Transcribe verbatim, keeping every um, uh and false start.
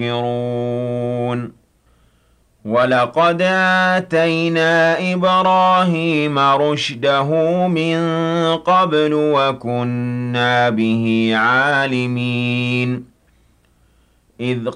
ينكرون وَلَقَدْ آتَيْنَا إِبْرَاهِيمَ رُشْدَهُ مِن قَبْلُ وَكُنَّا بِهِ عَالِمِينَ إِذْ